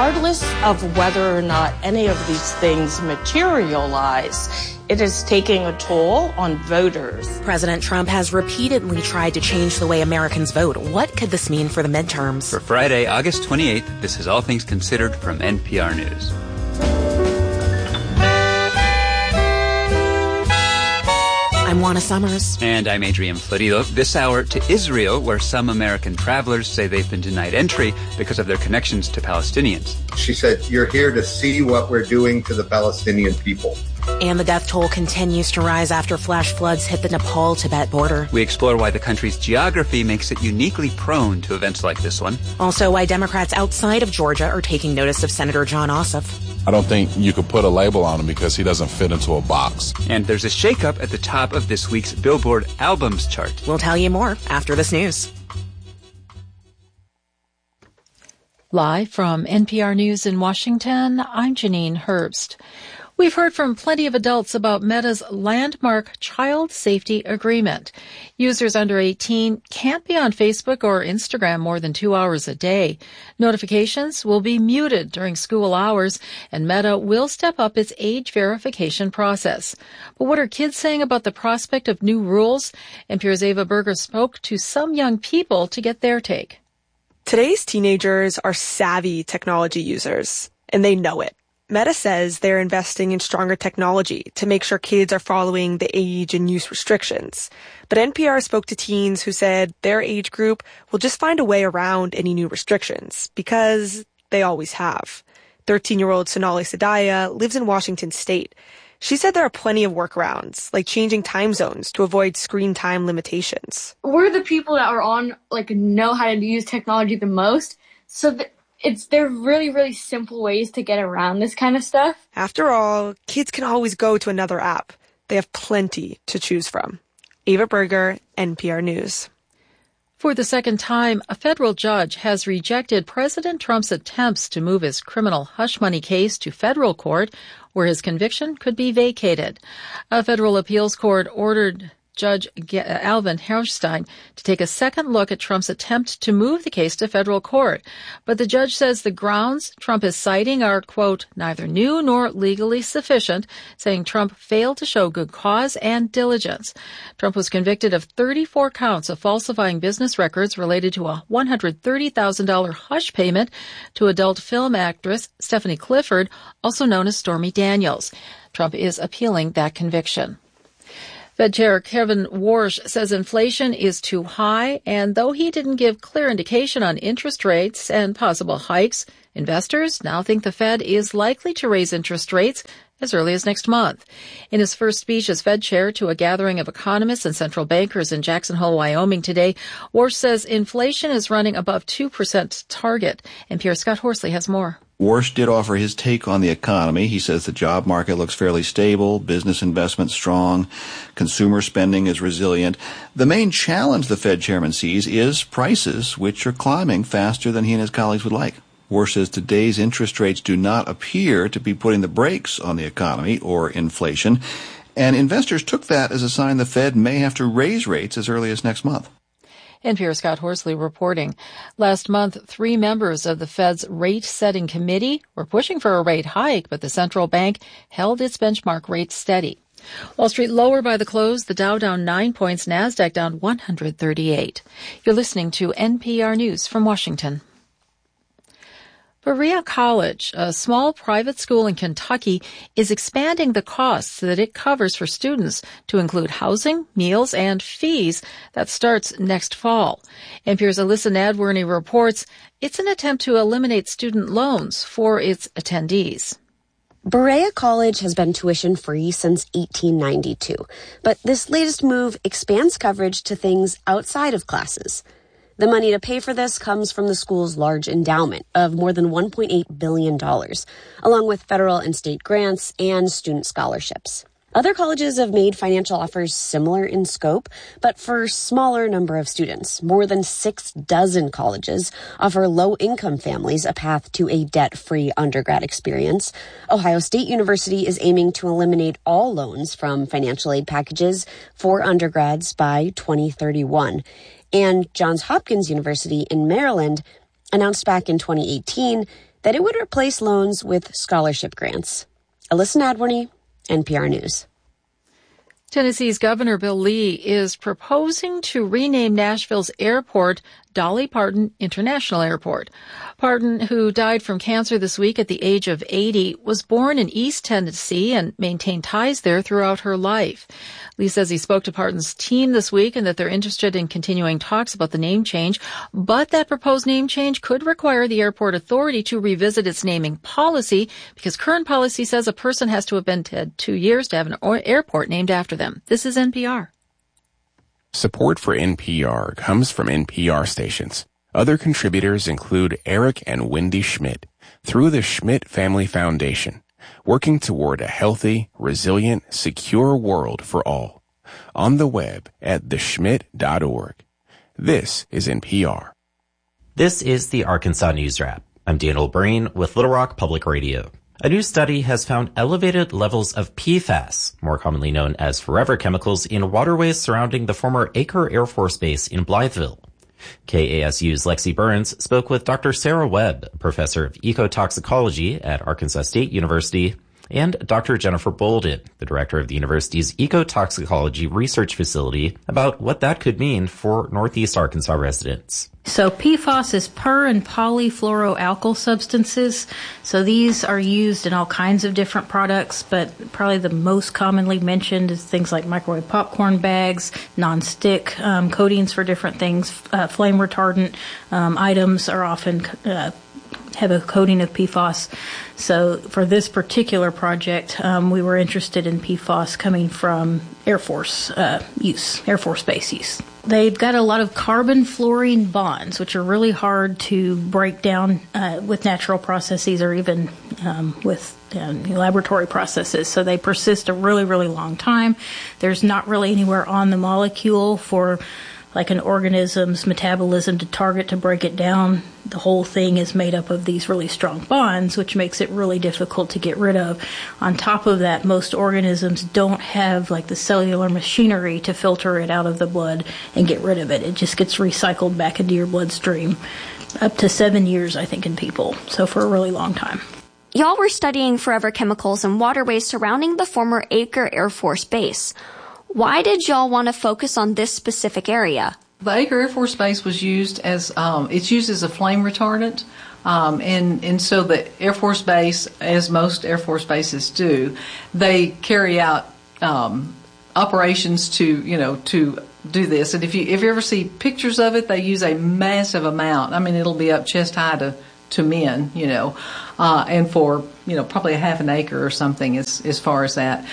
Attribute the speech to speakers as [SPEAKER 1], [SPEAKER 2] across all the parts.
[SPEAKER 1] regardless of whether or not any of these things materialize, it is taking a toll on voters.
[SPEAKER 2] President Trump has repeatedly tried to change the way Americans vote. What could this mean for the midterms?
[SPEAKER 3] For Friday, August 28th, this is All Things Considered from NPR News.
[SPEAKER 2] I'm Juana Summers.
[SPEAKER 3] And I'm Adrian Florido. This hour to Israel, where some American travelers say they've been denied entry because of their connections to Palestinians.
[SPEAKER 4] She said, "You're here to see what we're doing to the Palestinian people."
[SPEAKER 2] And the death toll continues to rise after flash floods hit the Nepal-Tibet border.
[SPEAKER 3] We explore why the country's geography makes it uniquely prone to events like this one.
[SPEAKER 2] Also, why Democrats outside of Georgia are taking notice of Senator Jon Ossoff.
[SPEAKER 5] I don't think you could put a label on him because he doesn't fit into a box.
[SPEAKER 3] And there's a shakeup at the top of this week's Billboard Albums chart.
[SPEAKER 2] We'll tell you more after this news.
[SPEAKER 6] Live from NPR News in Washington, I'm Janine Herbst. We've heard from plenty of adults about Meta's landmark child safety agreement. Users under 18 can't be on Facebook or Instagram more than 2 hours a day. Notifications will be muted during school hours, and Meta will step up its age verification process. But what are kids saying about the prospect of new rules? NPR's Ava Berger spoke to some young people to get their take.
[SPEAKER 7] Today's teenagers are savvy technology users, and they know it. Meta says they're investing in stronger technology to make sure kids are following the age and use restrictions. But NPR spoke to teens who said their age group will just find a way around any new restrictions because they always have. 13-year-old Sonali Sadaya lives in Washington State. She said there are plenty of workarounds, like changing time zones to avoid screen time limitations.
[SPEAKER 8] We're the people that are on, know how to use technology the most, so they're really, really simple ways to get around this kind of stuff.
[SPEAKER 7] After all, kids can always go to another app. They have plenty to choose from. Ava Berger, NPR News.
[SPEAKER 6] For the second time, a federal judge has rejected President Trump's attempts to move his criminal hush money case to federal court, where his conviction could be vacated. A federal appeals court ordered Judge Alvin Herrstein to take a second look at Trump's attempt to move the case to federal court. But the judge says the grounds Trump is citing are, quote, neither new nor legally sufficient, saying Trump failed to show good cause and diligence. Trump was convicted of 34 counts of falsifying business records related to a $130,000 hush payment to adult film actress Stephanie Clifford, also known as Stormy Daniels. Trump is appealing that conviction. Fed Chair Kevin Warsh says inflation is too high, and though he didn't give clear indication on interest rates and possible hikes, investors now think the Fed is likely to raise interest rates as early as next month. In his first speech as Fed Chair to a gathering of economists and central bankers in Jackson Hole, Wyoming today, Warsh says inflation is running above 2% target. NPR's Scott Horsley has more.
[SPEAKER 9] Warsh did offer his take on the economy. He says the job market looks fairly stable, business investment strong, consumer spending is resilient. The main challenge the Fed chairman sees is prices, which are climbing faster than he and his colleagues would like. Warsh says today's interest rates do not appear to be putting the brakes on the economy or inflation, and investors took that as a sign the Fed may have to raise rates as early as next month.
[SPEAKER 6] NPR's Scott Horsley reporting. Last month, 3 members of the Fed's rate-setting committee were pushing for a rate hike, but the central bank held its benchmark rate steady. Wall Street lower by the close, the Dow down 9 points, NASDAQ down 138. You're listening to NPR News from Washington. Berea College, a small private school in Kentucky, is expanding the costs that it covers for students to include housing, meals, and fees. That starts next fall. NPR's Alyssa Nadworny reports it's an attempt to eliminate student loans for its attendees.
[SPEAKER 10] Berea College has been tuition-free since 1892, but this latest move expands coverage to things outside of classes. The money to pay for this comes from the school's large endowment of more than $1.8 billion, along with federal and state grants and student scholarships. Other colleges have made financial offers similar in scope, but for smaller number of students. More than 6 dozen colleges offer low-income families a path to a debt-free undergrad experience. Ohio State University is aiming to eliminate all loans from financial aid packages for undergrads by 2031. And Johns Hopkins University in Maryland announced back in 2018 that it would replace loans with scholarship grants. Alyssa Nadworny, NPR News.
[SPEAKER 6] Tennessee's Governor Bill Lee is proposing to rename Nashville's airport Dolly Parton International Airport. Parton, who died from cancer this week at the age of 80, was born in East Tennessee and maintained ties there throughout her life. Lee says he spoke to Parton's team this week and that they're interested in continuing talks about the name change, but that proposed name change could require the airport authority to revisit its naming policy because current policy says a person has to have been dead 2 years to have an airport named after them. This is NPR.
[SPEAKER 11] Support for NPR comes from NPR stations. Other contributors include Eric and Wendy Schmidt through the Schmidt Family Foundation, working toward a healthy, resilient, secure world for all. On the web at theschmidt.org. This is NPR.
[SPEAKER 12] This is the Arkansas News Wrap. I'm Daniel Breen with Little Rock Public Radio. A new study has found elevated levels of PFAS, more commonly known as forever chemicals, in waterways surrounding the former Acre Air Force Base in Blytheville. KASU's Lexi Burns spoke with Dr. Sarah Webb, professor of ecotoxicology at Arkansas State University, and Dr. Jennifer Bolden, the director of the university's ecotoxicology research facility, about what that could mean for Northeast Arkansas residents.
[SPEAKER 13] So PFAS is per- and polyfluoroalkyl substances. So these are used in all kinds of different products, but probably the most commonly mentioned is things like microwave popcorn bags, non-stick coatings for different things, flame retardant items are often have a coating of PFAS. So for this particular project, we were interested in PFAS coming from Air Force Base use. They've got a lot of carbon-fluorine bonds, which are really hard to break down with natural processes or even with laboratory processes. So they persist a really, really long time. There's not really anywhere on the molecule for like an organism's metabolism to target to break it down. The whole thing is made up of these really strong bonds, which makes it really difficult to get rid of. On top of that, most organisms don't have like the cellular machinery to filter it out of the blood and get rid of it. It just gets recycled back into your bloodstream. Up to 7 years, I think, in people. So for a really long time.
[SPEAKER 14] Y'all were studying forever chemicals in waterways surrounding the former Acre Air Force Base. Why did y'all want to focus on this specific area?
[SPEAKER 15] The Acre Air Force Base was used as it's used as a flame retardant, and so the Air Force Base, as most Air Force bases do, they carry out operations to do this. And if you ever see pictures of it, they use a massive amount. I mean, it'll be up chest high to men, and for probably a half an acre or something as far as that.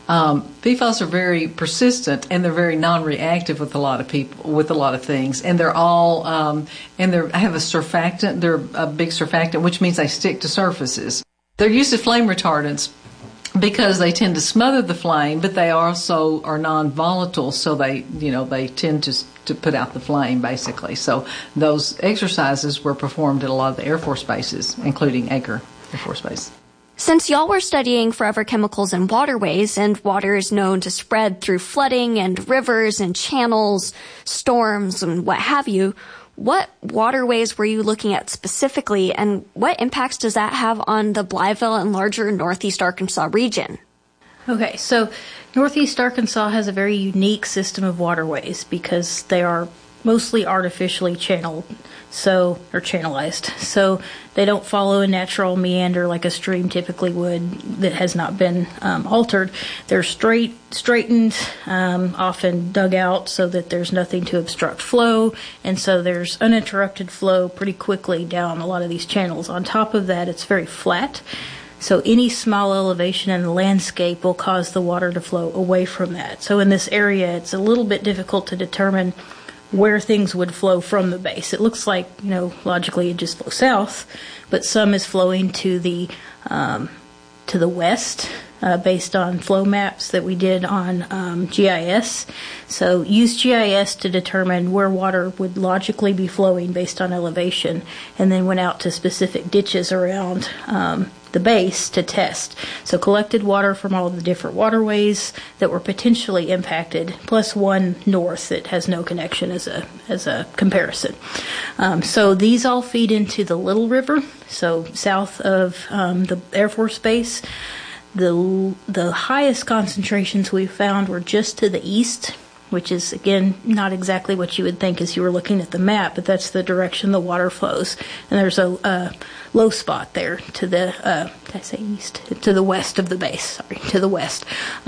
[SPEAKER 15] PFAS are very persistent and they're very non-reactive with a lot of people, with a lot of things, and they're all and they have a surfactant. They're a big surfactant, which means they stick to surfaces. They're used as flame retardants because they tend to smother the flame, but they also are non-volatile, so they tend to put out the flame basically. So those exercises were performed at a lot of the Air Force bases, including Acre Air Force Base.
[SPEAKER 14] Since y'all were studying forever chemicals in waterways, and water is known to spread through flooding and rivers and channels, storms, and what have you, what waterways were you looking at specifically, and what impacts does that have on the Blytheville and larger Northeast Arkansas region?
[SPEAKER 13] Okay, so Northeast Arkansas has a very unique system of waterways because they are mostly artificially channelized. So they don't follow a natural meander like a stream typically would that has not been altered. They're straightened, often dug out so that there's nothing to obstruct flow, and so there's uninterrupted flow pretty quickly down a lot of these channels. On top of that, it's very flat. So any small elevation in the landscape will cause the water to flow away from that. So in this area, it's a little bit difficult to determine where things would flow from the base. It looks like, logically it just flows south, but some is flowing to the west, based on flow maps that we did on GIS. So use GIS to determine where water would logically be flowing based on elevation, and then went out to specific ditches around the base to test. So collected water from all of the different waterways that were potentially impacted, plus one north that has no connection as a comparison. So these all feed into the Little River, so south of the Air Force Base. The highest concentrations we found were just to the east, which is, again, not exactly what you would think as you were looking at the map, but that's the direction the water flows. And there's a low spot there to the, did I say east? To the west of the base, to the west.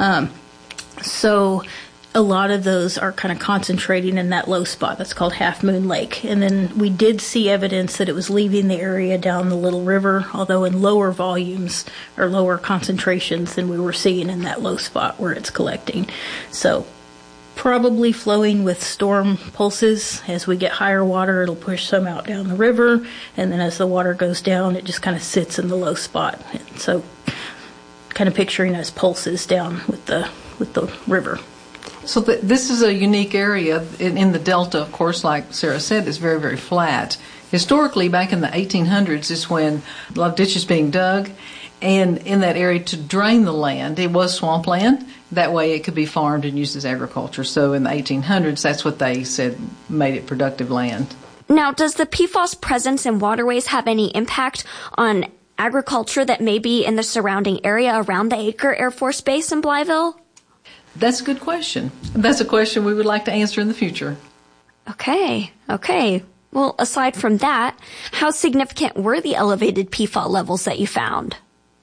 [SPEAKER 13] So a lot of those are kind of concentrating in that low spot. That's called Half Moon Lake. And then we did see evidence that it was leaving the area down the Little River, although in lower volumes or lower concentrations than we were seeing in that low spot where it's collecting. So probably flowing with storm pulses. As we get higher water, it'll push some out down the river, and then as the water goes down, it just kind of sits in the low spot. And so kind of picturing those pulses down with the river.
[SPEAKER 15] So this is a unique area in the Delta, of course, like Sarah said, is very, very flat. Historically, back in the 1800s is when a lot of ditches being dug, and in that area to drain the land, it was swampland. That way it could be farmed and used as agriculture. So in the 1800s, that's what they said made it productive land.
[SPEAKER 14] Now, does the PFAS presence in waterways have any impact on agriculture that may be in the surrounding area around the Aker Air Force Base in Blytheville?
[SPEAKER 15] That's a good question. That's a question we would like to answer in the future.
[SPEAKER 14] Okay. Well, aside from that, how significant were the elevated PFAS levels that you found?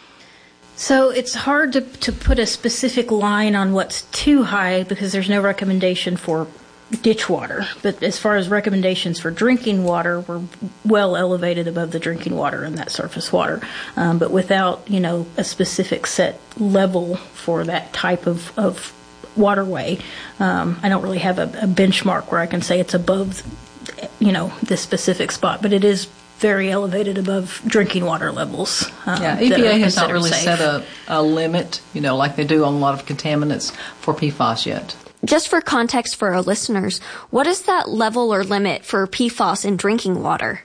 [SPEAKER 13] So it's hard to put a specific line on what's too high because there's no recommendation for ditch water. But as far as recommendations for drinking water, we're well elevated above the drinking water and that surface water. But without, a specific set level for that type of waterway, I don't really have a benchmark where I can say it's above, this specific spot. But it is very elevated above drinking water levels.
[SPEAKER 15] EPA has not really set a limit, like they do on a lot of contaminants for PFAS yet.
[SPEAKER 14] Just for context for our listeners, what is that level or limit for PFAS in drinking water?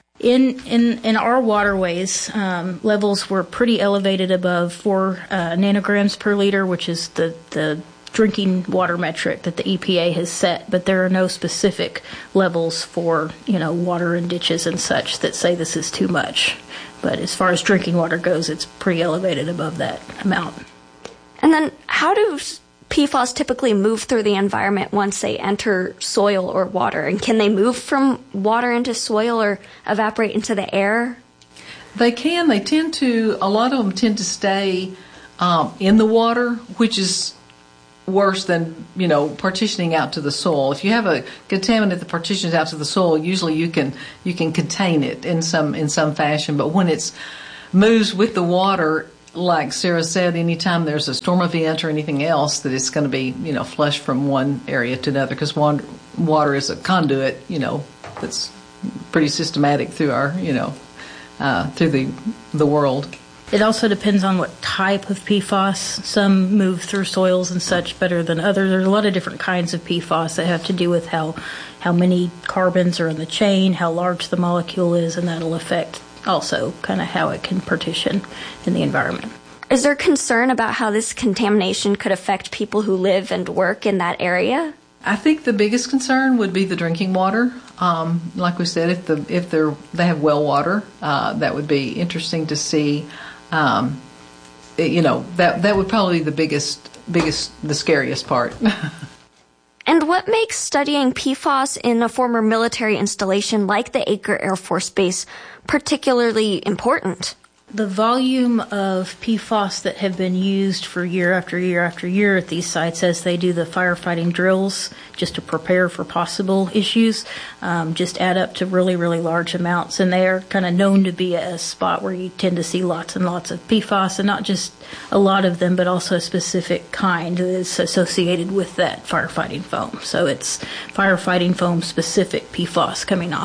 [SPEAKER 13] In our waterways, levels were pretty elevated above 4 nanograms per liter, which is the drinking water metric that the EPA has set, but there are no specific levels for, water and ditches and such that say this is too much. But as far as drinking water goes, it's pretty elevated above that amount.
[SPEAKER 14] And then how do PFAS typically move through the environment once they enter soil or water? And can they move from water into soil or evaporate into the air?
[SPEAKER 15] They can. A lot of them tend to stay in the water, which is worse than, partitioning out to the soil. If you have a contaminant that partitions out to the soil, usually you can contain it in some fashion. But when it moves with the water, like Sarah said, anytime there's a storm event or anything else, that it's going to be, flushed from one area to another, because water is a conduit, that's pretty systematic through our, through the world.
[SPEAKER 13] It also depends on what type of PFAS. Some move through soils and such better than others. There's a lot of different kinds of PFAS that have to do with how many carbons are in the chain, how large the molecule is, and that'll affect also kind of how it can partition in the environment.
[SPEAKER 14] Is there concern about how this contamination could affect people who live and work in that area?
[SPEAKER 15] I think the biggest concern would be the drinking water. Like we said, if they have well water, that would be interesting to see. That would probably be the scariest part.
[SPEAKER 14] And what makes studying PFAS in a former military installation like the Aker Air Force Base particularly important?
[SPEAKER 13] The volume of PFAS that have been used for year after year after year at these sites as they do the firefighting drills just to prepare for possible issues just add up to really, really large amounts. And they are kind of known to be a spot where you tend to see lots and lots of PFAS, and not just a lot of them, but also a specific kind that is associated with that firefighting foam. So it's firefighting foam specific PFAS coming off.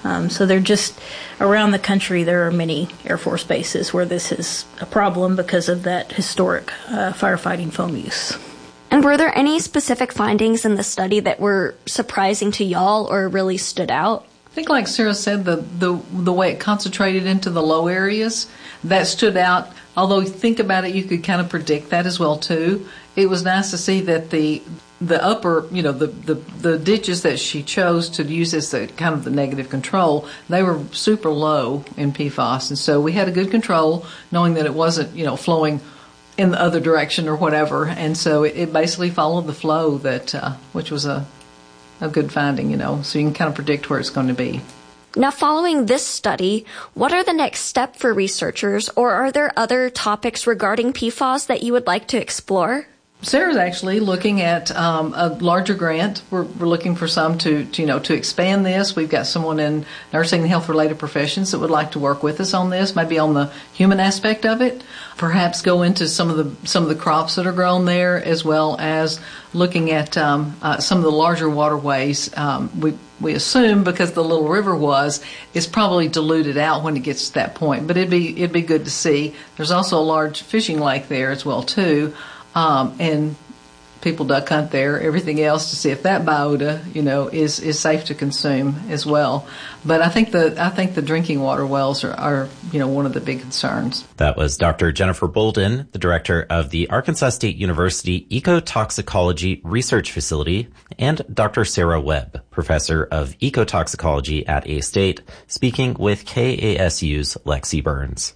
[SPEAKER 13] So they're just around the country. There are many Air Force bases where this is a problem because of that historic firefighting foam use.
[SPEAKER 14] And were there any specific findings in the study that were surprising to y'all or really stood out?
[SPEAKER 15] I think, like Sarah said, the way it concentrated into the low areas, that stood out. Although you think about it, you could kind of predict that as well too. It was nice to see that the upper, the ditches that she chose to use as the kind of the negative control, they were super low in PFAS, and so we had a good control, knowing that it wasn't, flowing in the other direction or whatever, and so it basically followed the flow that, which was a good finding, so you can kind of predict where it's going to be.
[SPEAKER 14] Now, following this study, what are the next step for researchers, or are there other topics regarding PFAS that you would like to explore?
[SPEAKER 15] Sarah's actually looking at a larger grant. We're looking for some to expand this. We've got someone in nursing and health-related professions that would like to work with us on this, maybe on the human aspect of it. Perhaps go into some of the crops that are grown there, as well as looking at some of the larger waterways. We assume, because the little river is probably diluted out when it gets to that point. But it'd be good to see. There's also a large fishing lake there as well too. And people duck hunt there, everything else, to see if that biota, is safe to consume as well. But I think the drinking water wells are one of the big concerns.
[SPEAKER 12] That was Dr. Jennifer Bolden, the director of the Arkansas State University Ecotoxicology Research Facility, and Dr. Sarah Webb, professor of ecotoxicology at A-State, speaking with KASU's Lexi Burns.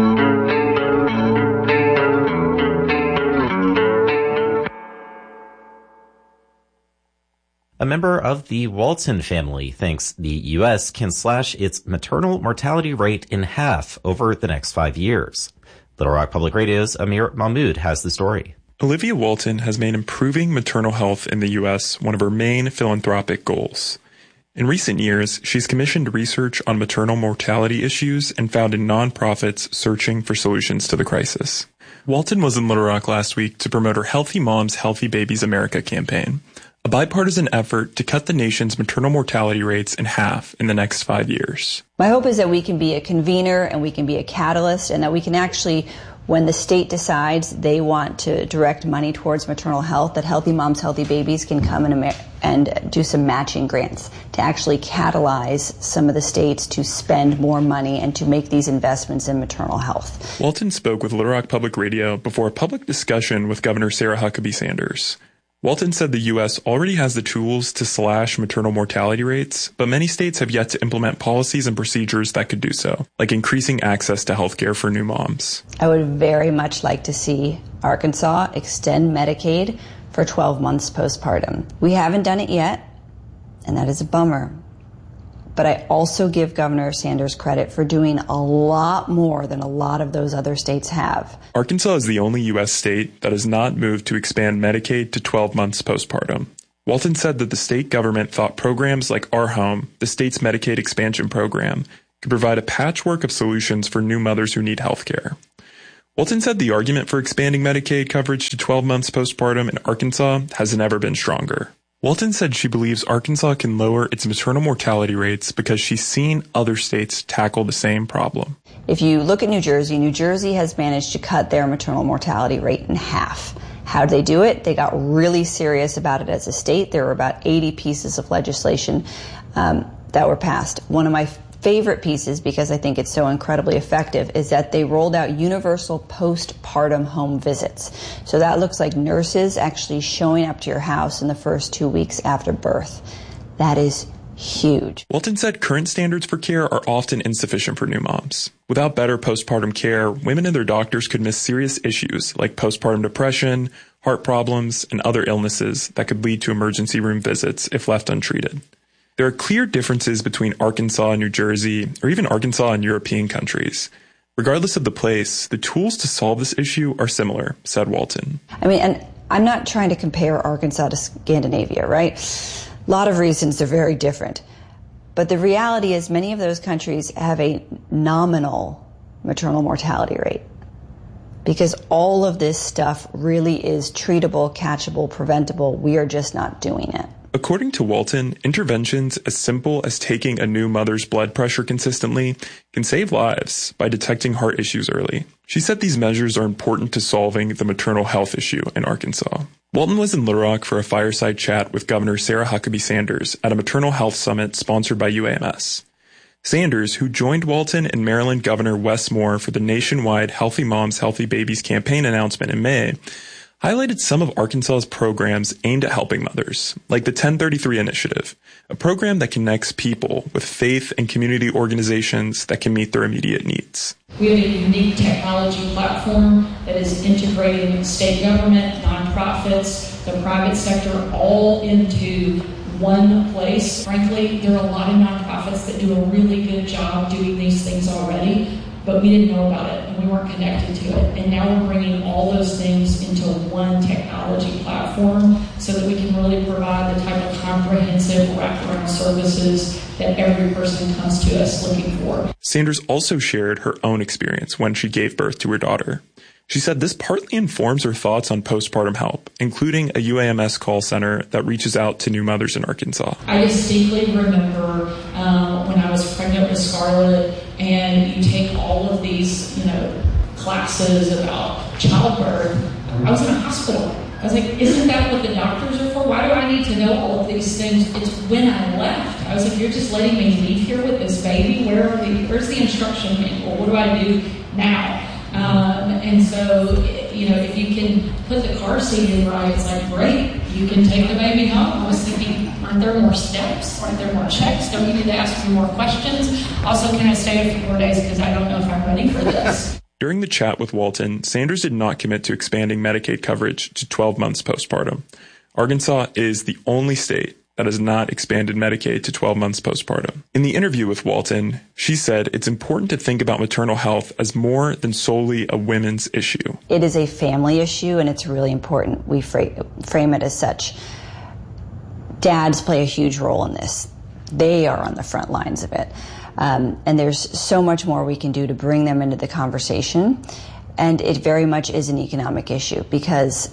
[SPEAKER 12] A member of the Walton family thinks the U.S. can slash its maternal mortality rate in half over the next 5 years. Little Rock Public Radio's Amir Mahmood has the story.
[SPEAKER 16] Olivia Walton has made improving maternal health in the U.S. one of her main philanthropic goals. In recent years, she's commissioned research on maternal mortality issues and founded nonprofits searching for solutions to the crisis. Walton was in Little Rock last week to promote her Healthy Moms, Healthy Babies America campaign, a bipartisan effort to cut the nation's maternal mortality rates in half in the next 5 years.
[SPEAKER 17] My hope is that we can be a convener and we can be a catalyst, and that we can actually, when the state decides they want to direct money towards maternal health, that Healthy Moms, Healthy Babies can come and do some matching grants to actually catalyze some of the states to spend more money and to make these investments in maternal health.
[SPEAKER 16] Walton spoke with Little Rock Public Radio before a public discussion with Governor Sarah Huckabee Sanders. Walton said the U.S. already has the tools to slash maternal mortality rates, but many states have yet to implement policies and procedures that could do so, like increasing access to health care for new moms.
[SPEAKER 17] I would very much like to see Arkansas extend Medicaid for 12 months postpartum. We haven't done it yet, and that is a bummer. But I also give Governor Sanders credit for doing a lot more than a lot of those other states have.
[SPEAKER 16] Arkansas is the only U.S. state that has not moved to expand Medicaid to 12 months postpartum. Walton said that the state government thought programs like Our Home, the state's Medicaid expansion program, could provide a patchwork of solutions for new mothers who need health care. Walton said the argument for expanding Medicaid coverage to 12 months postpartum in Arkansas has never been stronger. Walton said she believes Arkansas can lower its maternal mortality rates because she's seen other states tackle the same problem.
[SPEAKER 17] If you look at New Jersey has managed to cut their maternal mortality rate in half. How did they do it? They got really serious about it as a state. There were about 80 pieces of legislation that were passed. One of my favorite pieces, because I think it's so incredibly effective, is that they rolled out universal postpartum home visits. So that looks like nurses actually showing up to your house in the first 2 weeks after birth. That is huge.
[SPEAKER 16] Walton said current standards for care are often insufficient for new moms. Without better postpartum care, women and their doctors could miss serious issues like postpartum depression, heart problems, and other illnesses that could lead to emergency room visits if left untreated. There are clear differences between Arkansas and New Jersey, or even Arkansas and European countries. Regardless of the place, the tools to solve this issue are similar, said Walton.
[SPEAKER 17] And I'm not trying to compare Arkansas to Scandinavia, right? A lot of reasons they're very different. But the reality is many of those countries have a nominal maternal mortality rate, because all of this stuff really is treatable, catchable, preventable. We are just not doing it.
[SPEAKER 16] According to Walton, interventions as simple as taking a new mother's blood pressure consistently can save lives by detecting heart issues early. She said these measures are important to solving the maternal health issue in Arkansas. Walton was in Little Rock for a fireside chat with Governor Sarah Huckabee Sanders at a maternal health summit sponsored by UAMS. Sanders, who joined Walton and Maryland Governor Wes Moore for the nationwide Healthy Moms, Healthy Babies campaign announcement in May, highlighted some of Arkansas's programs aimed at helping mothers, like the 1033 Initiative, a program that connects people with faith and community organizations that can meet their immediate needs.
[SPEAKER 18] We have a unique technology platform that is integrating state government, nonprofits, the private sector all into one place. Frankly, there are a lot of nonprofits that do a really good job doing these things already, but we didn't know about it and we weren't connected to it. And now we're bringing all those things into one technology platform so that we can really provide the type of comprehensive wraparound services that every person comes to us looking for.
[SPEAKER 16] Sanders also shared her own experience when she gave birth to her daughter. She said this partly informs her thoughts on postpartum help, including a UAMS call center that reaches out to new mothers in Arkansas.
[SPEAKER 18] I distinctly remember when I was pregnant with Scarlett, and you take all of these, classes about childbirth. I was in a hospital. I was like, isn't that what the doctors are for? Why do I need to know all of these things? It's when I left. I was like, you're just letting me leave here with this baby? Where's the instruction manual? What do I do now? And so, if you can put the car seat in right, it's like, great, you can take the baby home. I was thinking, aren't there more steps? Aren't there more checks? Don't you need to ask me more questions? Also, can I stay a few more days because I don't know if I'm ready for this?
[SPEAKER 16] During the chat with Walton, Sanders did not commit to expanding Medicaid coverage to 12 months postpartum. Arkansas is the only state that has not expanded Medicaid to 12 months postpartum. In the interview with Walton, she said it's important to think about maternal health as more than solely a women's issue.
[SPEAKER 17] It is a family issue, and it's really important we frame it as such. Dads play a huge role in this. They are on the front lines of it. And there's so much more we can do to bring them into the conversation. And it very much is an economic issue because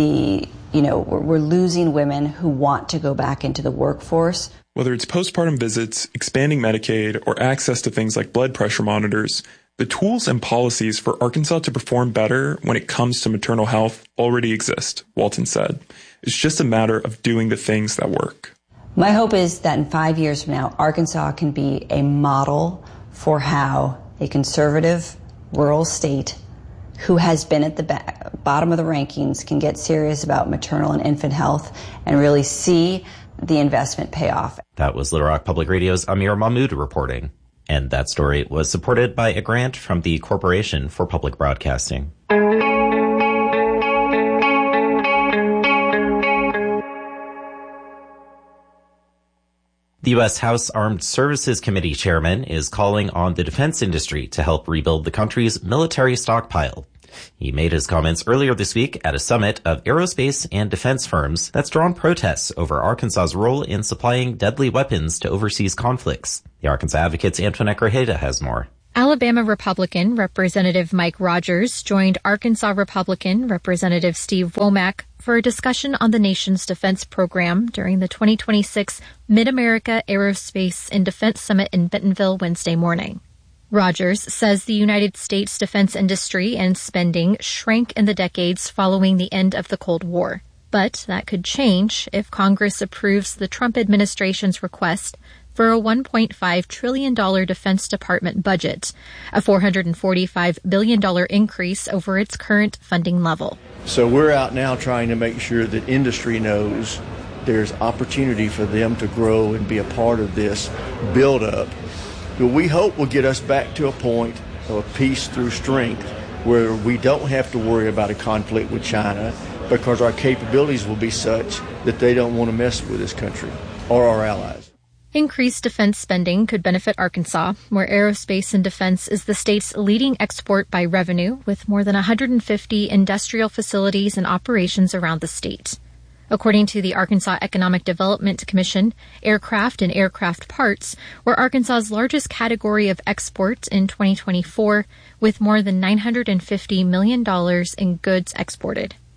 [SPEAKER 17] we're losing women who want to go back into the workforce.
[SPEAKER 16] Whether it's postpartum visits, expanding Medicaid, or access to things like blood pressure monitors, the tools and policies for Arkansas to perform better when it comes to maternal health already exist, Walton said. It's just a matter of doing the things that work.
[SPEAKER 17] My hope is that in 5 years from now, Arkansas can be a model for how a conservative rural state who has been at the bottom of the rankings can get serious about maternal and infant health and really see the investment pay off.
[SPEAKER 12] That was Little Rock Public Radio's Amir Mahmood reporting. And that story was supported by a grant from the Corporation for Public Broadcasting. The U.S. House Armed Services Committee chairman is calling on the defense industry to help rebuild the country's military stockpile. He made his comments earlier this week at a summit of aerospace and defense firms that's drawn protests over Arkansas's role in supplying deadly weapons to overseas conflicts. The Arkansas Advocate's Antoinette Grajeda has more.
[SPEAKER 19] Alabama Republican Representative Mike Rogers joined Arkansas Republican Representative Steve Womack for a discussion on the nation's defense program during the 2026 Mid-America Aerospace and Defense Summit in Bentonville Wednesday morning. Rogers says the United States defense industry and spending shrank in the decades following the end of the Cold War. But that could change if Congress approves the Trump administration's request for a $1.5 trillion Defense Department budget, a $445 billion increase over its current funding level.
[SPEAKER 20] So we're out now trying to make sure that industry knows there's opportunity for them to grow and be a part of this build-up. But we hope will get us back to a point of peace through strength where we don't have to worry about a conflict with China because our capabilities will be such that they don't want to mess with this country or our allies.
[SPEAKER 19] Increased defense spending could benefit Arkansas, where aerospace and defense is the state's leading export by revenue, with more than 150 industrial facilities and operations around the state. According to the Arkansas Economic Development Commission, aircraft and aircraft parts were Arkansas's largest category of export in 2024, with more than $950 million in goods exported.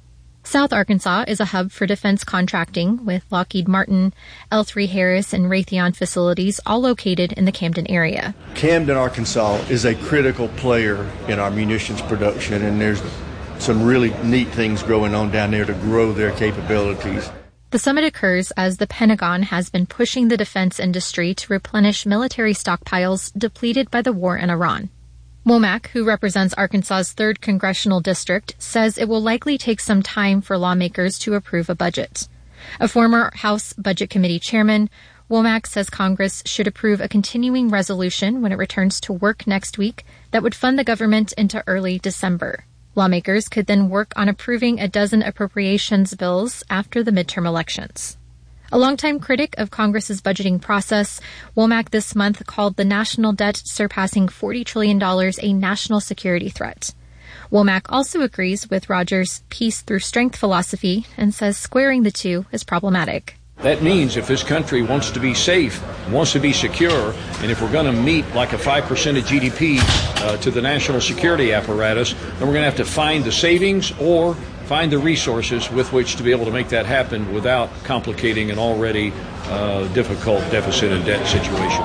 [SPEAKER 19] South Arkansas is a hub for defense contracting with Lockheed Martin, L3 Harris, and Raytheon facilities all located in the Camden area.
[SPEAKER 20] Camden, Arkansas is a critical player in our munitions production, and there's some really neat things going on down there to grow their capabilities.
[SPEAKER 19] The summit occurs as the Pentagon has been pushing the defense industry to replenish military stockpiles depleted by the war in Iran. Womack, who represents Arkansas's 3rd Congressional District, says it will likely take some time for lawmakers to approve a budget. A former House Budget Committee chairman, Womack says Congress should approve a continuing resolution when it returns to work next week that would fund the government into early December. Lawmakers could then work on approving a dozen appropriations bills after the midterm elections. A longtime critic of Congress's budgeting process, Womack this month called the national debt surpassing $40 trillion a national security threat. Womack also agrees with Rogers' peace through strength philosophy and says squaring the two is problematic.
[SPEAKER 21] That means if this country wants to be safe, wants to be secure, and if we're going to meet like a 5% of GDP to the national security apparatus, then we're going to have to find the savings or find the resources with which to be able to make that happen without complicating an already difficult deficit and debt situation.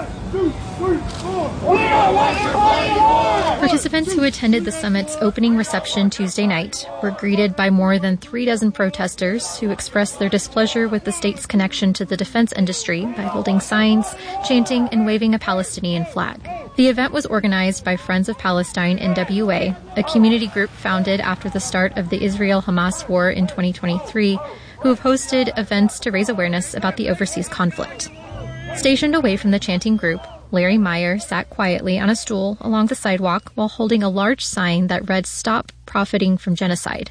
[SPEAKER 19] Participants who attended the summit's opening reception Tuesday night were greeted by more than 36 protesters who expressed their displeasure with the state's connection to the defense industry by holding signs, chanting, and waving a Palestinian flag. The event was organized by Friends of Palestine NWA, a community group founded after the start of the Israel-Hamas war in 2023, who have hosted events to raise awareness about the overseas conflict. Stationed away from the chanting group, Larry Meyer sat quietly on a stool along the sidewalk while holding a large sign that read, "Stop Profiting from Genocide."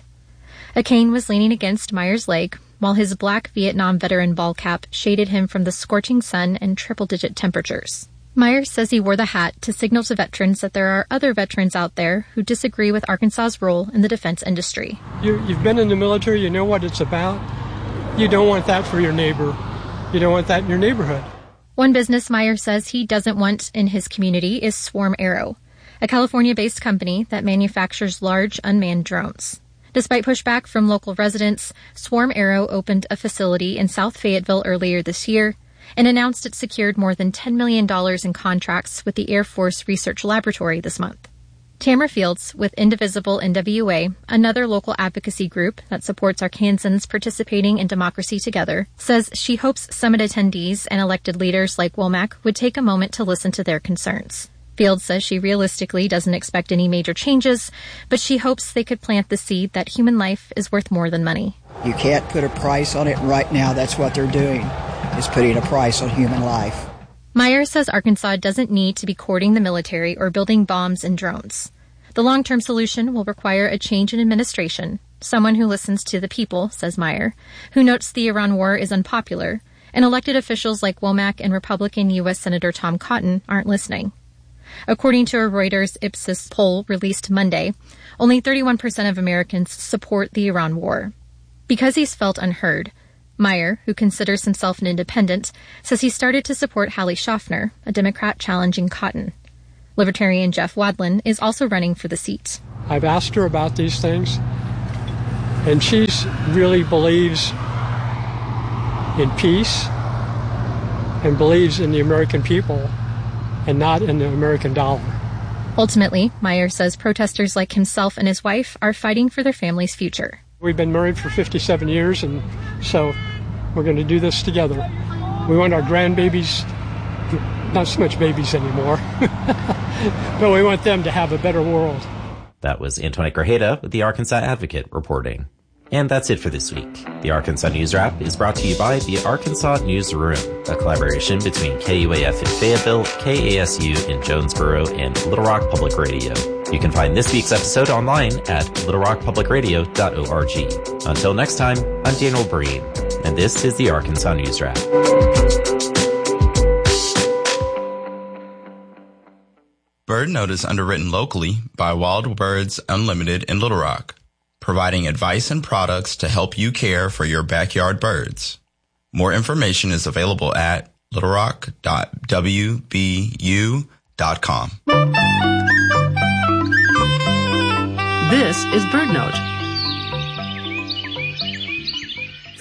[SPEAKER 19] A cane was leaning against Meyer's leg, while his black Vietnam veteran ball cap shaded him from the scorching sun and triple-digit temperatures. Meyer says he wore the hat to signal to veterans that there are other veterans out there who disagree with Arkansas's role in the defense industry.
[SPEAKER 22] You've been in the military, you know what it's about. You don't want that for your neighbor. You don't want that in your neighborhood.
[SPEAKER 19] One business Meyer says he doesn't want in his community is Swarm Aero, a California-based company that manufactures large unmanned drones. Despite pushback from local residents, Swarm Aero opened a facility in South Fayetteville earlier this year and announced it secured more than $10 million in contracts with the Air Force Research Laboratory this month. Tamara Fields with Indivisible NWA, another local advocacy group that supports Arkansans participating in democracy together, says she hopes summit attendees and elected leaders like Womack would take a moment to listen to their concerns. Fields says she realistically doesn't expect any major changes, but she hopes they could plant the seed that human life is worth more than money.
[SPEAKER 23] You can't put a price on it, and right now that's what they're doing, is putting a price on human life.
[SPEAKER 19] Meyer says Arkansas doesn't need to be courting the military or building bombs and drones. The long-term solution will require a change in administration, someone who listens to the people, says Meyer, who notes the Iran war is unpopular, and elected officials like Womack and Republican U.S. Senator Tom Cotton aren't listening. According to a Reuters Ipsos poll released Monday, only 31% of Americans support the Iran war. Because he's felt unheard, Meyer, who considers himself an independent, says he started to support Hallie Schaffner, a Democrat challenging Cotton. Libertarian Jeff Wadlin is also running for the seat.
[SPEAKER 22] I've asked her about these things, and she really believes in peace and believes in the American people and not in the American dollar.
[SPEAKER 19] Ultimately, Meyer says protesters like himself and his wife are fighting for their family's future.
[SPEAKER 22] We've been married for 57 years, and so we're going to do this together. We want our grandbabies, not so much babies anymore, but we want them to have a better world.
[SPEAKER 12] That was Antoinette Grajeda with the Arkansas Advocate reporting. And that's it for this week. The Arkansas News Wrap is brought to you by the Arkansas Newsroom, a collaboration between KUAF in Fayetteville, KASU in Jonesboro, and Little Rock Public Radio. You can find this week's episode online at littlerockpublicradio.org. Until next time, I'm Daniel Breen, and this is the Arkansas News Wrap.
[SPEAKER 24] Bird Note is underwritten locally by Wild Birds Unlimited in Little Rock, providing advice and products to help you care for your backyard birds. More information is available at littlerock.wbu.com.
[SPEAKER 25] This is Bird Note.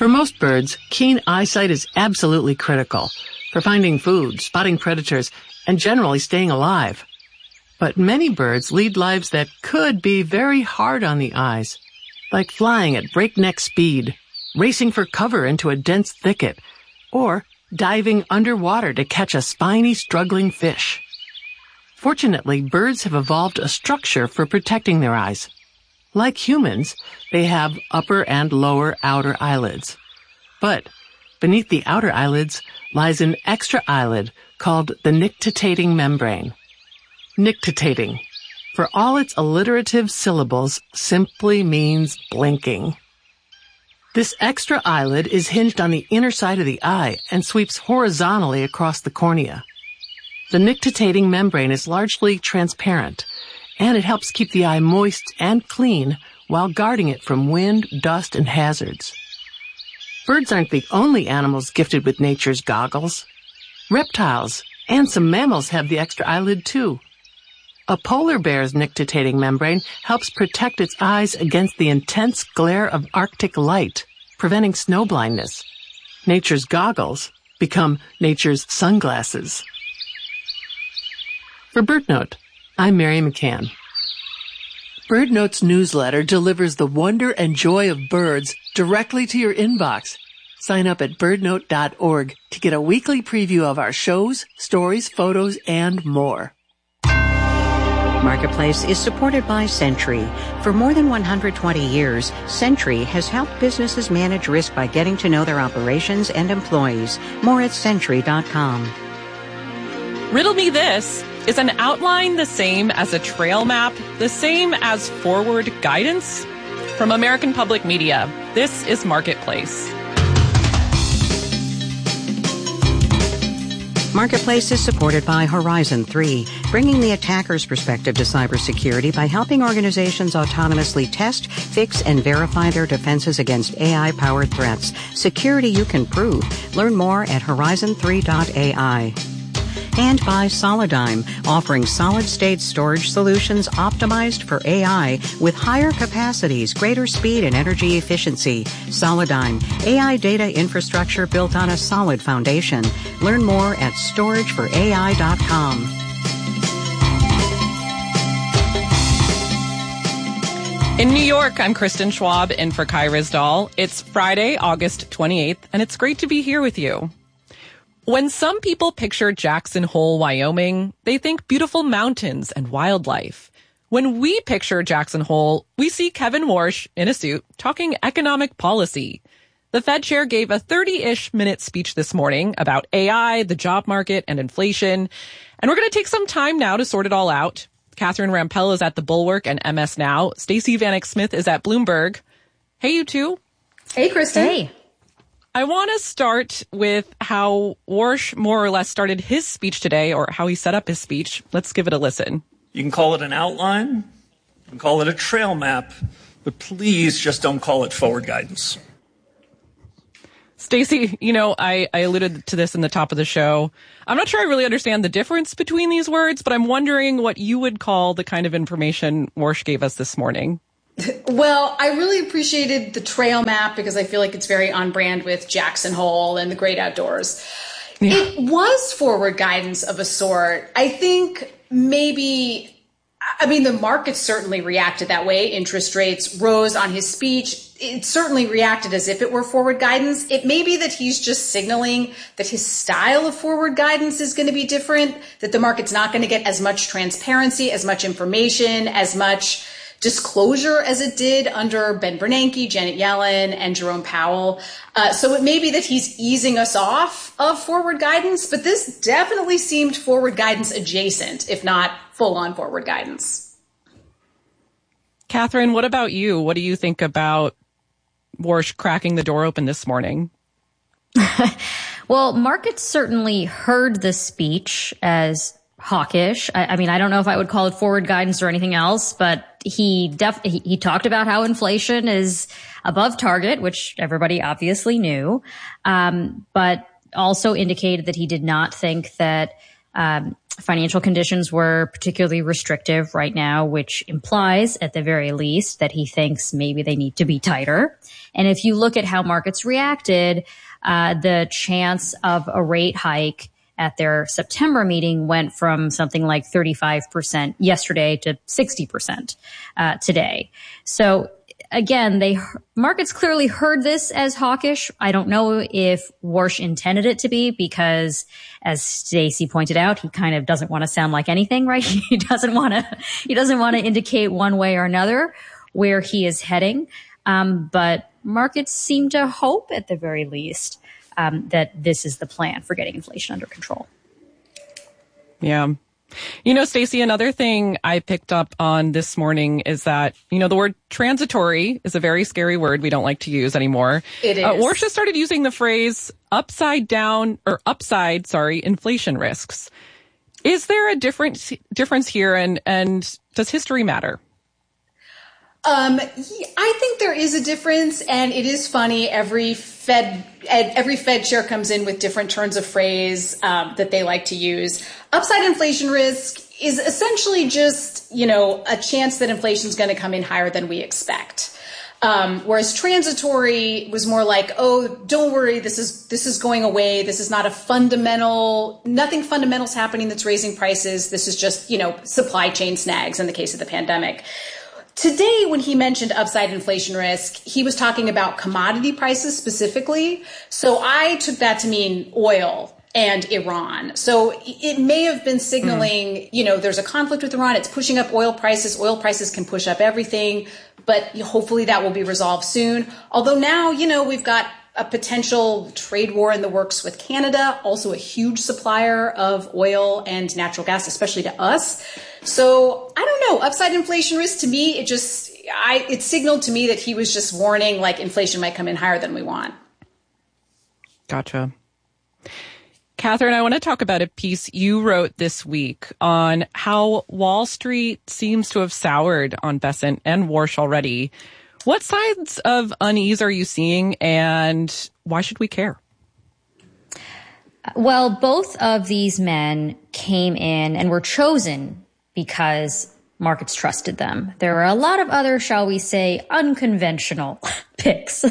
[SPEAKER 1] For most birds, keen eyesight is absolutely critical for finding food, spotting predators, and generally staying alive. But many birds lead lives that could be very hard on the eyes, like flying at breakneck speed, racing for cover into a dense thicket, or diving underwater to catch a spiny, struggling fish. Fortunately, birds have evolved a structure for protecting their eyes. Like humans, they have upper and lower outer eyelids. But beneath the outer eyelids lies an extra eyelid called the nictitating membrane. Nictitating, for all its alliterative syllables, simply means blinking. This extra eyelid is hinged on the inner side of the eye and sweeps horizontally across the cornea. The nictitating membrane is largely transparent, and it helps keep the eye moist and clean while guarding it from wind, dust, and hazards. Birds aren't the only animals gifted with nature's goggles. Reptiles and some mammals have the extra eyelid too. A polar bear's nictitating membrane helps protect its eyes against the intense glare of Arctic light, preventing snow blindness. Nature's goggles become nature's sunglasses. For BirdNote, I'm Mary McCann. BirdNote's newsletter delivers the wonder and joy of birds directly to your inbox. Sign up at birdnote.org to get a weekly preview of our shows, stories, photos, and more.
[SPEAKER 3] Marketplace is supported by Sentry. For more than 120 years, Sentry has helped businesses manage risk by getting to know their operations and employees. More at Sentry.com.
[SPEAKER 4] Riddle me this. Is an outline the same as a trail map, the same as forward guidance? From American Public Media, this is Marketplace.
[SPEAKER 3] Marketplace is supported by Horizon 3, bringing the attacker's perspective to cybersecurity by helping organizations autonomously test, fix, and verify their defenses against AI-powered threats. Security you can prove. Learn more at horizon3.ai. And by Solidigm, offering solid-state storage solutions optimized for AI with higher capacities, greater speed, and energy efficiency. Solidigm, AI data infrastructure built on a solid foundation. Learn more at storageforai.com.
[SPEAKER 4] In New York, I'm Kristen Schwab in for Kai Rizdal. It's Friday, August 28th, and it's great to be here with you. When some people picture Jackson Hole, Wyoming, they think beautiful mountains and wildlife. When we picture Jackson Hole, we see Kevin Warsh in a suit talking economic policy. The Fed chair gave a 30-ish minute speech this morning about AI, the job market, and inflation. And we're going to take some time now to sort it all out. Catherine Rampell is at The Bulwark and MS Now. Stacey Vanek Smith is at Bloomberg. Hey, you two.
[SPEAKER 5] Hey, Kristen.
[SPEAKER 13] Hey.
[SPEAKER 4] I want to start with how Warsh more or less started his speech today, or how he set up his speech. Let's give it a listen.
[SPEAKER 25] You can call it an outline, you can call it a trail map, but please just don't call it forward guidance.
[SPEAKER 4] Stacey, I alluded to this in the top of the show. I'm not sure I really understand the difference between these words, but I'm wondering what you would call the kind of information Warsh gave us this morning.
[SPEAKER 5] Well, I really appreciated the trail map because I feel like it's very on brand with Jackson Hole and the great outdoors. Yeah. It was forward guidance of a sort. I think the market certainly reacted that way. Interest rates rose on his speech. It certainly reacted as if it were forward guidance. It may be that he's just signaling that his style of forward guidance is going to be different, that the market's not going to get as much transparency, as much information, as much disclosure as it did under Ben Bernanke, Janet Yellen, and Jerome Powell. So it may be that he's easing us off of forward guidance, but this definitely seemed forward guidance adjacent, if not full-on forward guidance.
[SPEAKER 4] Catherine, what about you? What do you think about Warsh cracking the door open this morning?
[SPEAKER 26] Well, markets certainly heard the speech as hawkish. I don't know if I would call it forward guidance or anything else, but he talked about how inflation is above target, which everybody obviously knew, but also indicated that he did not think that financial conditions were particularly restrictive right now, which implies at the very least that he thinks maybe they need to be tighter. And if you look at how markets reacted, the chance of a rate hike at their September meeting went from something like 35% yesterday to 60% today. So again, markets clearly heard this as hawkish. I don't know if Warsh intended it to be because, as Stacey pointed out, he kind of doesn't want to sound like anything, right? He doesn't want to indicate one way or another where he is heading. But markets seem to hope, at the very least, that this is the plan for getting inflation under control.
[SPEAKER 4] Yeah. You know, Stacey, another thing I picked up on this morning is that, the word transitory is a very scary word we don't like to use anymore.
[SPEAKER 5] It is.
[SPEAKER 4] Warsh has started using the phrase upside, inflation risks. Is there a difference here, and does history matter?
[SPEAKER 5] I think there is a difference, and it is funny. Every Fed chair comes in with different turns of phrase that they like to use. Upside inflation risk is essentially just, a chance that inflation is going to come in higher than we expect. Whereas transitory was more like, oh, don't worry, this is going away. This is not nothing fundamental's happening that's raising prices. This is just, supply chain snags in the case of the pandemic. Today, when he mentioned upside inflation risk, he was talking about commodity prices specifically. So I took that to mean oil and Iran. So it may have been signaling, there's a conflict with Iran. It's pushing up oil prices. Oil prices can push up everything, but hopefully that will be resolved soon. Although now, we've got a potential trade war in the works with Canada, also a huge supplier of oil and natural gas, especially to us. So I don't know, upside inflation risk to me, it signaled to me that he was just warning like inflation might come in higher than we want.
[SPEAKER 4] Gotcha. Catherine, I want to talk about a piece you wrote this week on how Wall Street seems to have soured on Bessent and Warsh already. What signs of unease are you seeing, and why should we care?
[SPEAKER 26] Well, both of these men came in and were chosen because markets trusted them. There are a lot of other, shall we say, unconventional picks,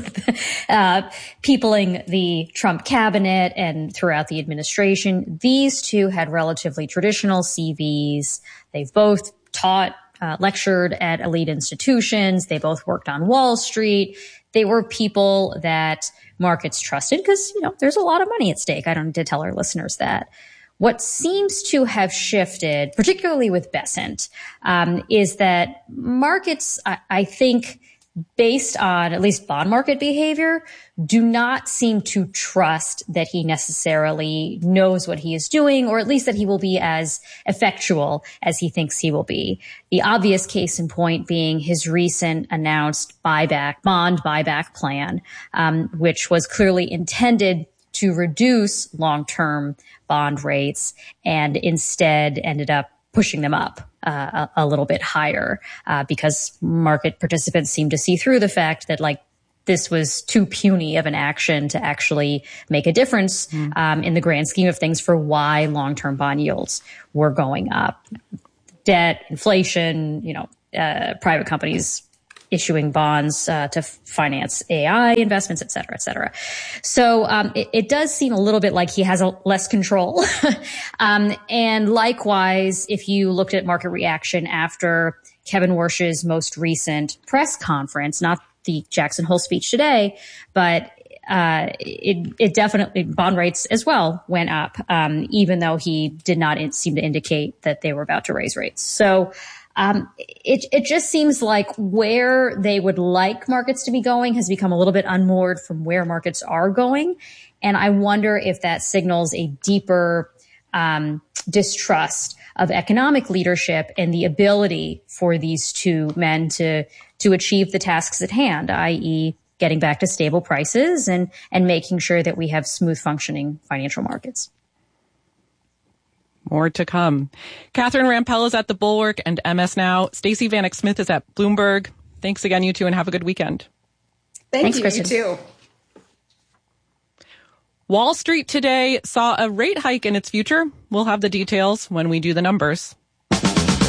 [SPEAKER 26] peopling the Trump cabinet and throughout the administration. These two had relatively traditional CVs. They've both taught, lectured at elite institutions. They both worked on Wall Street. They were people that markets trusted because, there's a lot of money at stake. I don't need to tell our listeners that. What seems to have shifted, particularly with Bessent, is that markets, I think, based on at least bond market behavior, do not seem to trust that he necessarily knows what he is doing, or at least that he will be as effectual as he thinks he will be. The obvious case in point being his recent announced bond buyback plan, which was clearly intended to reduce long-term bond rates and instead ended up pushing them up a little bit higher because market participants seem to see through the fact that this was too puny of an action to actually make a difference in the grand scheme of things for why long-term bond yields were going up. Debt, inflation, private companies issuing bonds to finance AI investments, et cetera, et cetera. So it does seem a little bit like he has less control. And likewise, if you looked at market reaction after Kevin Warsh's most recent press conference, not the Jackson Hole speech today, but it definitely, bond rates as well went up, even though he did not seem to indicate that they were about to raise rates. So it just seems like where they would like markets to be going has become a little bit unmoored from where markets are going. And I wonder if that signals a deeper distrust of economic leadership and the ability for these two men to achieve the tasks at hand, i.e. getting back to stable prices and making sure that we have smooth functioning financial markets.
[SPEAKER 4] More to come. Catherine Rampell is at The Bulwark and MS Now. Stacey Vanek Smith is at Bloomberg. Thanks again, you two, and have a good weekend.
[SPEAKER 5] Thanks,
[SPEAKER 26] Kristen.
[SPEAKER 5] You too.
[SPEAKER 4] Wall Street today saw a rate hike in its future. We'll have the details when we do the numbers.